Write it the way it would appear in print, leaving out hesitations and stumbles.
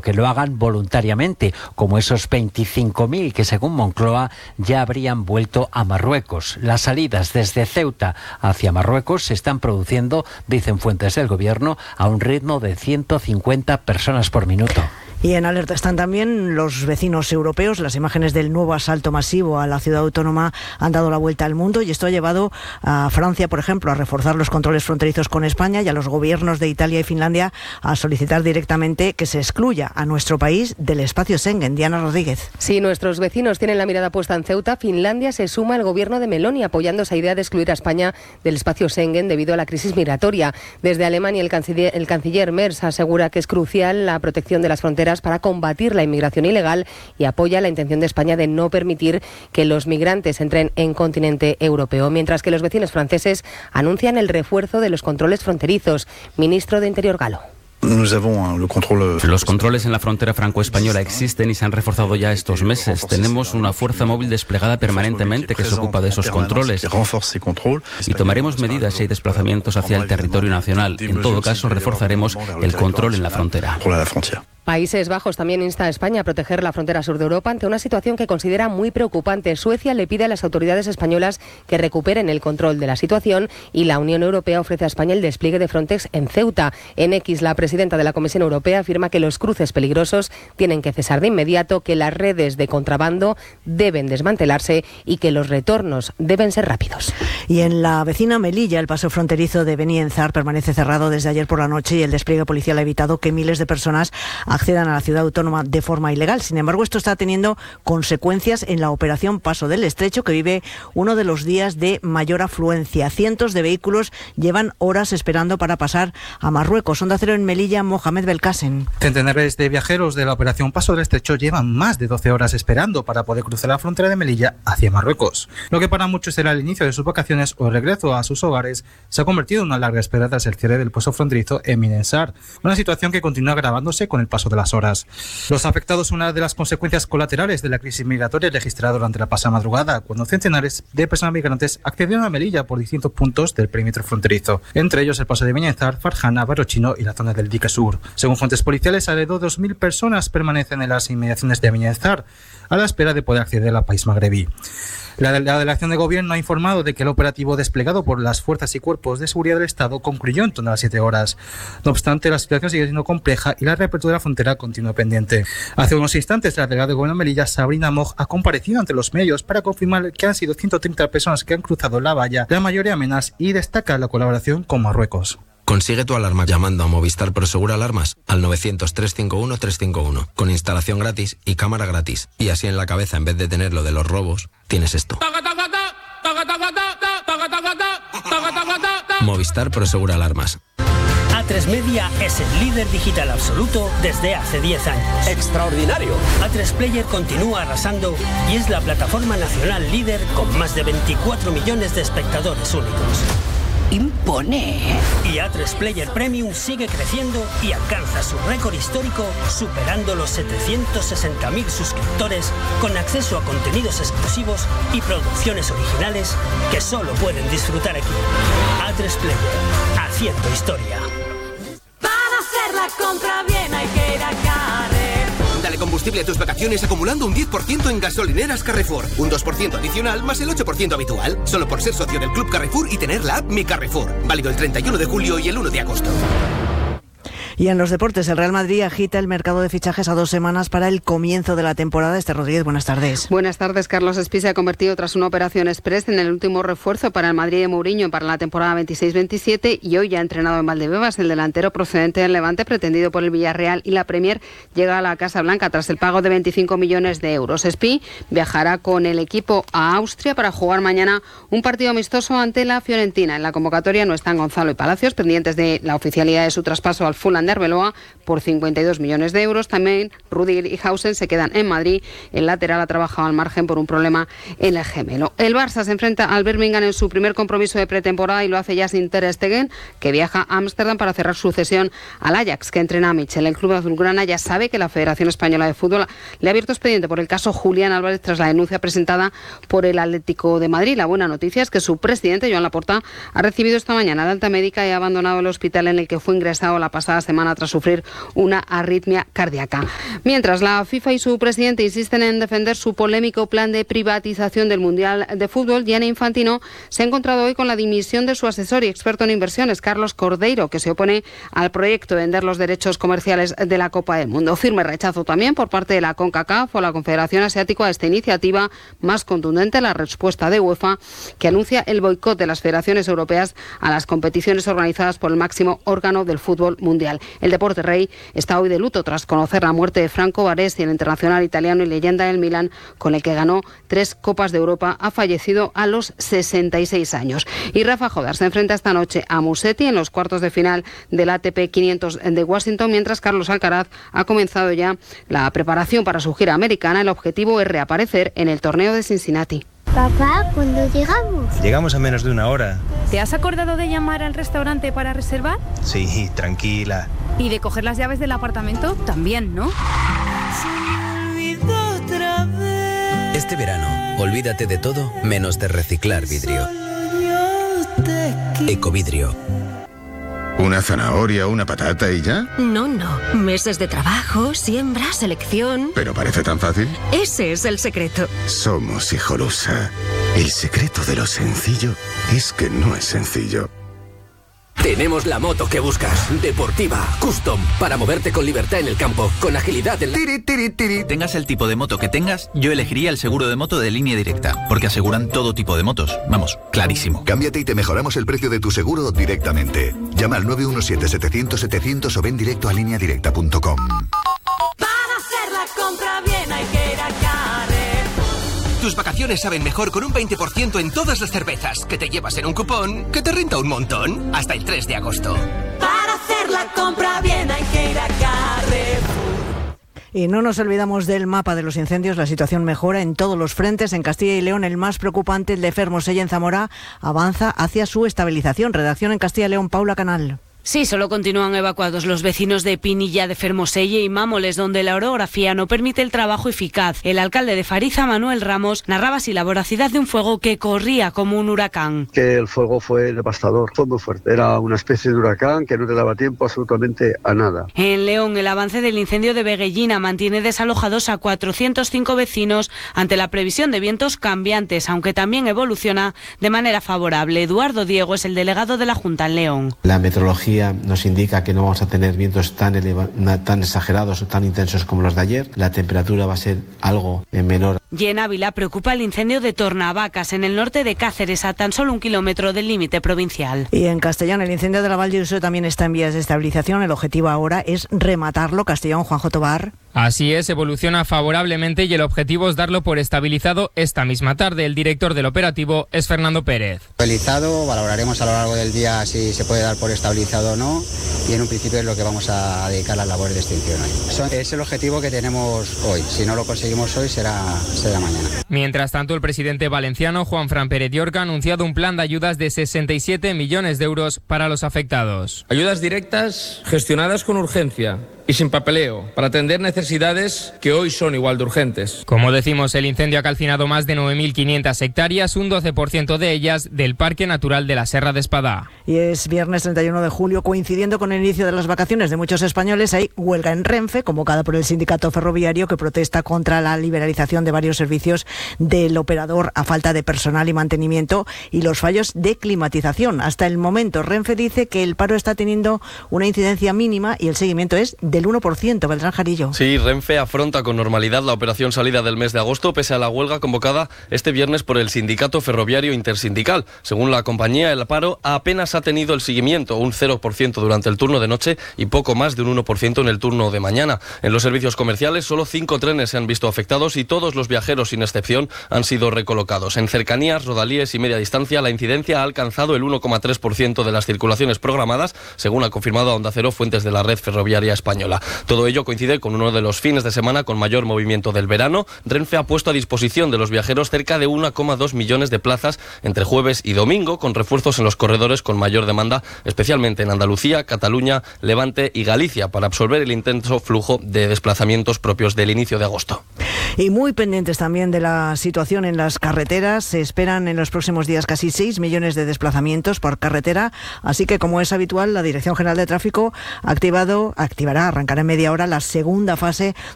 que lo hagan voluntariamente, como esos 25.000 que según Moncloa ya habrían vuelto a Marruecos. Las salidas desde Ceuta hacia Marruecos se están produciendo, dicen fuentes del gobierno, a un ritmo de 150 personas por minuto. Y en alerta están también los vecinos europeos. Las imágenes del nuevo asalto masivo a la ciudad autónoma han dado la vuelta al mundo y esto ha llevado a Francia, por ejemplo, a reforzar los controles fronterizos con España y a los gobiernos de Italia y Finlandia a solicitar directamente que se excluya a nuestro país del espacio Schengen. Diana Rodríguez. Sí, nuestros vecinos tienen la mirada puesta en Ceuta. Finlandia se suma al gobierno de Meloni apoyando esa idea de excluir a España del espacio Schengen debido a la crisis migratoria. Desde Alemania el canciller Merz asegura que es crucial la protección de las fronteras para combatir la inmigración ilegal y apoya la intención de España de no permitir que los migrantes entren en continente europeo, mientras que los vecinos franceses anuncian el refuerzo de los controles fronterizos. Ministro de Interior Galo. Los controles en la frontera franco-española existen y se han reforzado ya estos meses. Tenemos una fuerza móvil desplegada permanentemente que se ocupa de esos controles y tomaremos medidas si hay desplazamientos hacia el territorio nacional. En todo caso, reforzaremos el control en la frontera. Países Bajos también insta a España a proteger la frontera sur de Europa ante una situación que considera muy preocupante. Suecia le pide a las autoridades españolas que recuperen el control de la situación y la Unión Europea ofrece a España el despliegue de Frontex en Ceuta. En X, la presidenta de la Comisión Europea afirma que los cruces peligrosos tienen que cesar de inmediato, que las redes de contrabando deben desmantelarse y que los retornos deben ser rápidos. Y en la vecina Melilla, el paso fronterizo de Benienzar permanece cerrado desde ayer por la noche y el despliegue policial ha evitado que miles de personas accedan a la ciudad autónoma de forma ilegal. Sin embargo, esto está teniendo consecuencias en la operación Paso del Estrecho, que vive uno de los días de mayor afluencia. Cientos de vehículos llevan horas esperando para pasar a Marruecos. Onda Cero en Melilla, Mohamed Belkacem. Centenares de viajeros de la operación Paso del Estrecho llevan más de 12 horas esperando para poder cruzar la frontera de Melilla hacia Marruecos. Lo que para muchos será el inicio de sus vacaciones o el regreso a sus hogares se ha convertido en una larga espera tras el cierre del paso fronterizo en Benienzar, una situación que continúa agravándose con el paso de las horas. Los afectados son una de las consecuencias colaterales de la crisis migratoria registrada durante la pasada madrugada, cuando centenares de personas migrantes accedieron a Melilla por distintos puntos del perímetro fronterizo, entre ellos el paso de Benienzar, Farjana, Barrio Chino y la zona del Dique Sur. Según fuentes policiales, alrededor de 2.000 personas permanecen en las inmediaciones de Benienzar a la espera de poder acceder al país magrebí. La delegación de gobierno ha informado de que el operativo desplegado por las fuerzas y cuerpos de seguridad del Estado concluyó en torno a las 7 horas. No obstante, la situación sigue siendo compleja y la reapertura de la frontera continúa pendiente. Hace unos instantes, la delegada de gobierno de Melilla, Sabrina Moj, ha comparecido ante los medios para confirmar que han sido 130 personas que han cruzado la valla, la mayoría amenas, y destaca la colaboración con Marruecos. Consigue tu alarma llamando a Movistar Prosegur Alarmas al 900-351-351 con instalación gratis y cámara gratis. Y así en la cabeza, en vez de tener lo de los robos, tienes esto. Movistar Prosegur Alarmas. A3 Media es el líder digital absoluto desde hace 10 años. ¡Extraordinario! A3 Player continúa arrasando y es la plataforma nacional líder con más de 24 millones de espectadores únicos. ¡Impone! Y A3 Player Premium sigue creciendo y alcanza su récord histórico, superando los 760.000 suscriptores, con acceso a contenidos exclusivos y producciones originales que solo pueden disfrutar aquí. A3 Player, haciendo historia. Para hacer la compra bien hay que ir a Carrefour. Dale combustible a tus vacaciones acumulando un 10% en gasolineras Carrefour. Un 2% adicional más el 8% habitual. Solo por ser socio del Club Carrefour y tener la app Mi Carrefour. Válido el 31 de julio y el 1 de agosto. Y en los deportes, el Real Madrid agita el mercado de fichajes a 2 semanas para el comienzo de la temporada. Esther Rodríguez, buenas tardes. Buenas tardes. Carlos Espí se ha convertido tras una operación express en el último refuerzo para el Madrid de Mourinho para la temporada 26-27 y hoy ya ha entrenado en Valdebebas. El delantero procedente del Levante, pretendido por el Villarreal y la Premier, llega a la Casa Blanca tras el pago de 25 millones de euros. Espí viajará con el equipo a Austria para jugar mañana un partido amistoso ante la Fiorentina. En la convocatoria no están Gonzalo y Palacios, pendientes de la oficialidad de su traspaso al Fulham de Arbeloa por 52 millones de euros. También Rudiger y Hausen se quedan en Madrid. El lateral ha trabajado al margen por un problema en el gemelo. El Barça se enfrenta al Birmingham en su primer compromiso de pretemporada y lo hace ya sin Ter Stegen, que viaja a Ámsterdam para cerrar su cesión al Ajax, que entrena a Michel. El club azulgrana ya sabe que la Federación Española de Fútbol le ha abierto expediente por el caso Julián Álvarez tras la denuncia presentada por el Atlético de Madrid. La buena noticia es que su presidente, Joan Laporta, ha recibido esta mañana de alta médica y ha abandonado el hospital en el que fue ingresado la pasada semana semana tras sufrir una arritmia cardíaca. Mientras, la FIFA y su presidente insisten en defender su polémico plan de privatización del Mundial de Fútbol, Gianni Infantino se ha encontrado hoy con la dimisión de su asesor y experto en inversiones, Carlos Cordeiro, que se opone al proyecto de vender los derechos comerciales de la Copa del Mundo. Firme rechazo también por parte de la CONCACAF o la Confederación Asiática a esta iniciativa. Más contundente la respuesta de UEFA, que anuncia el boicot de las federaciones europeas a las competiciones organizadas por el máximo órgano del fútbol mundial. El deporte rey está hoy de luto tras conocer la muerte de Franco Baresi, el internacional italiano y leyenda del Milan, con el que ganó 3 Copas de Europa. Ha fallecido a los 66 años. Y Rafa Jodar se enfrenta esta noche a Musetti en los cuartos de final del ATP 500 de Washington, mientras Carlos Alcaraz ha comenzado ya la preparación para su gira americana. El objetivo es reaparecer en el torneo de Cincinnati. Papá, ¿cuándo llegamos? Llegamos a menos de una hora. ¿Te has acordado de llamar al restaurante para reservar? Sí, tranquila. ¿Y de coger las llaves del apartamento? También, ¿no? Este verano, olvídate de todo menos de reciclar vidrio. Ecovidrio. ¿Una zanahoria, una patata y ya? No. Meses de trabajo, siembra, selección... ¿Pero parece tan fácil? Ese es el secreto. Somos Hijolusa. El secreto de lo sencillo es que no es sencillo. Tenemos la moto que buscas. Deportiva, custom, para moverte con libertad en el campo, con agilidad en la... Tengas el tipo de moto que tengas, yo elegiría el seguro de moto de Línea Directa, porque aseguran todo tipo de motos. Vamos, clarísimo. Cámbiate y te mejoramos el precio de tu seguro directamente. Llama al 917-700-700 o ven directo a lineadirecta.com. Para hacer la compra bien hay que ir a Carrefour. Tus vacaciones saben mejor con un 20% en todas las cervezas que te llevas en un cupón que te renta un montón hasta el 3 de agosto. Para hacer la compra bien hay que ir a Carrefour. Y no nos olvidamos del mapa de los incendios. La situación mejora en todos los frentes. En Castilla y León, el más preocupante, el de Fermosella en Zamora, avanza hacia su estabilización. Redacción en Castilla y León, Paula Canal. Sí, solo continúan evacuados los vecinos de Pinilla de Fermoselle y Mámoles, donde la orografía no permite el trabajo eficaz. El alcalde de Fariza, Manuel Ramos, narraba así la voracidad de un fuego que corría como un huracán. Que el fuego fue devastador, fue muy fuerte. Era una especie de huracán que no te daba tiempo absolutamente a nada. En León, el avance del incendio de Veguellina mantiene desalojados a 405 vecinos ante la previsión de vientos cambiantes, aunque también evoluciona de manera favorable. Eduardo Diego es el delegado de la Junta en León. La meteorología nos indica que no vamos a tener vientos tan exagerados o tan intensos como los de ayer. La temperatura va a ser algo menor. Y en Ávila preocupa el incendio de Tornavacas, en el norte de Cáceres, a tan solo 1 kilómetro del límite provincial. Y en Castellón, el incendio de la Val d'Urso también está en vías de estabilización. El objetivo ahora es rematarlo. Castellón, Juanjo Tobar. Así es, evoluciona favorablemente y el objetivo es darlo por estabilizado esta misma tarde. El director del operativo es Fernando Pérez. Estabilizado, valoraremos a lo largo del día si se puede dar por estabilizado o no, y en un principio es lo que vamos a dedicar a las labores de extinción hoy. Es el objetivo que tenemos hoy. Si no lo conseguimos hoy será mañana. Mientras tanto, el presidente valenciano Juanfran Pérez Llorca ha anunciado un plan de ayudas de 67 millones de euros para los afectados. Ayudas directas gestionadas con urgencia y sin papeleo, para atender necesidades que hoy son igual de urgentes. Como decimos, el incendio ha calcinado más de 9.500 hectáreas, un 12% de ellas del Parque Natural de la Serra de Espadá. Y es viernes 31 de julio, coincidiendo con el inicio de las vacaciones de muchos españoles. Hay huelga en Renfe, convocada por el sindicato ferroviario, que protesta contra la liberalización de varios servicios del operador a falta de personal y mantenimiento y los fallos de climatización. Hasta el momento, Renfe dice que el paro está teniendo una incidencia mínima y el seguimiento es del 1%, Beltrán Jarillo. Sí, Renfe afronta con normalidad la operación salida del mes de agosto, pese a la huelga convocada este viernes por el sindicato ferroviario intersindical. Según la compañía, el paro apenas ha tenido el seguimiento, un 0% durante el turno de noche y poco más de un 1% en el turno de mañana. En los servicios comerciales, solo 5 trenes se han visto afectados y todos los viajeros, sin excepción, han sido recolocados. En cercanías, rodalíes y media distancia, la incidencia ha alcanzado el 1,3% de las circulaciones programadas, según ha confirmado a Onda Cero fuentes de la red ferroviaria española. Todo ello coincide con uno de los fines de semana con mayor movimiento del verano. Renfe ha puesto a disposición de los viajeros cerca de 1,2 millones de plazas entre jueves y domingo, con refuerzos en los corredores con mayor demanda, especialmente en Andalucía, Cataluña, Levante y Galicia, para absorber el intenso flujo de desplazamientos propios del inicio de agosto. Y muy pendientes también de la situación en las carreteras. Se esperan en los próximos días casi 6 millones de desplazamientos por carretera. Así que, como es habitual, la Dirección General de Tráfico arrancará en media hora la segunda fase